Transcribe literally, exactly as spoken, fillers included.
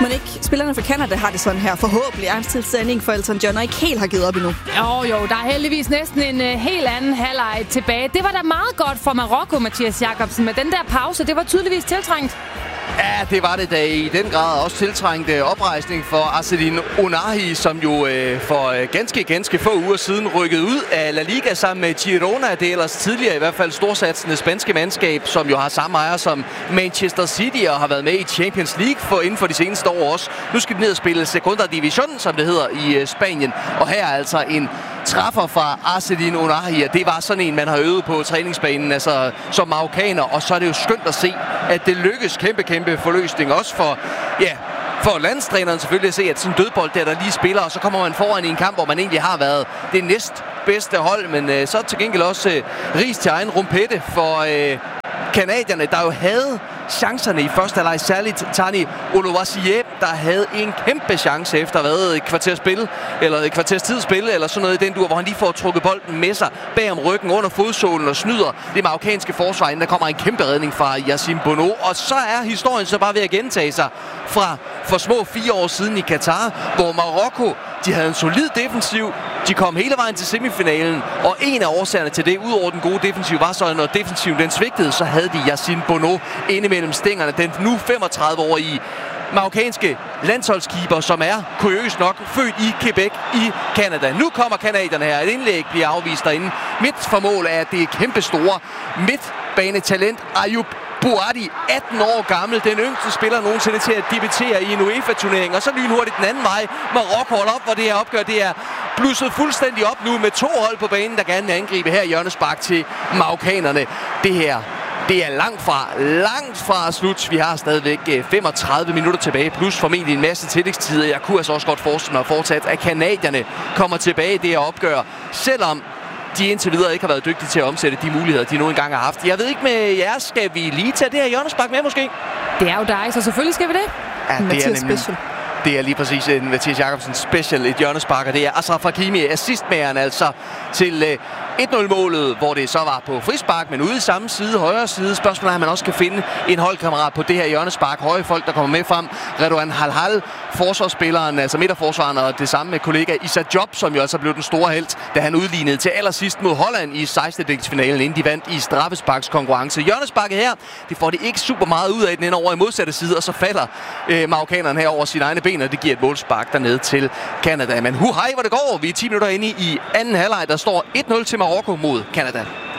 Men ikke spillerne fra Canada har det sådan her. Forhåbentlig angsttilstanding for Elton John, og ikke helt har givet op endnu. Jo, jo, der er heldigvis næsten en uh, helt anden halvleg tilbage. Det var da meget godt for Marokko, Mathias Jacobsen, men den der pause, det var tydeligvis tiltrængt. Ja, det var det da i den grad også tiltrængt oprejsning for Azzedine Ounahi, som jo øh, for øh, ganske, ganske få uger siden rykkede ud af La Liga sammen med Girona. Det er ellers tidligere i hvert fald storsatsende spanske mandskab, som jo har samme ejer som Manchester City og har været med i Champions League for inden for de seneste år også. Nu skal de ned og spille Segunda Division, som det hedder i øh, Spanien. Og her er altså en træffer fra Azzedine Ounahi, det var sådan en, man har øvet på træningsbanen, altså som marokkaner, og så er det jo skønt at se, at det lykkes kæmpe, kæmpe forløsning også for, ja, for landstræneren selvfølgelig at se, at sådan en dødbold der, der lige spiller, og så kommer man foran i en kamp, hvor man egentlig har været det næst bedste hold, men øh, så til gengæld også øh, ris til egen rumpette for øh, kanadierne, der jo havde chancerne i første halvleg, særligt Tani Oluwaseyi, der havde en kæmpe chance efter hvad, et kvarters spil, eller et kvarters tid spil, eller sådan noget i den dur, hvor han lige får trukket bolden med sig bag om ryggen under fodsålen og snyder det marokkanske forsvar, inden der kommer en kæmpe redning fra Yassine Bono, og så er historien så bare ved at gentage sig fra for små fire år siden i Katar, hvor Marokko, de havde en solid defensiv, de kom hele vejen til semifinalen, og en af årsagerne til det, udover den gode defensiv, var så, når defensiven den svigtede, så havde de Yassine Bono inde mellem stængerne, den nu femogtredive-årige marokkanske landsholdskeeper, som er kuriøst nok født i Quebec i Canada. Nu kommer kanadierne her. Et indlæg bliver afvist derinde. Midt for mål er det kæmpe store midtbanetalent Ayoub Bouhaddi, atten år gammel, den yngste spiller nogensinde til at debutere i en UEFA-turnering. Og så lynhurtigt den anden vej. Marokko holder op, hvor det her opgør, det er blusset fuldstændig op nu med to hold på banen, der gerne vil angribe her hjørnespark til marokkanerne. Det her, det er langt fra, langt fra slut. Vi har stadigvæk femogtredive minutter tilbage, plus formentlig en masse tillægstider. Jeg kunne altså også godt forestille mig fortsat, at kanadierne kommer tilbage i det her opgør, selvom de indtil videre ikke har været dygtige til at omsætte de muligheder, de nu engang har haft. Jeg ved ikke med jer, skal vi lige tage det her hjørnespark med måske? Det er jo dig, så selvfølgelig skal vi det. Ja, det Mathias er nemlig special. Det er lige præcis en Mathias Jacobsen special, et hjørnespark, og det er Achraf Hakimi, assistmageren altså til øh, et nul-målet, hvor det så var på frispark, men ude i samme side, højre side. Spørgsmålet er, at man også kan finde en holdkammerat på det her hjørnespark. Høje folk, der kommer med frem. Redouane Halhal, forsvarsspilleren, altså midterforsvaren, og det samme med kollega Issa Diop, som jo altså blev den store helt, da han udlignede til allersidst mod Holland i sekstendedelsfinalen, inden de vandt i straffesparkskonkurrence. Hjørnesparket her, det får de ikke super meget ud af den ende over i modsatte side, og så falder øh, marokkaneren her over sine egne ben, og det giver et målspark dernede til Canada. Men hu hej, hvor det går. Vi er ti minutter inde i anden halvleg. Der står et nul til Marokko mod Canada.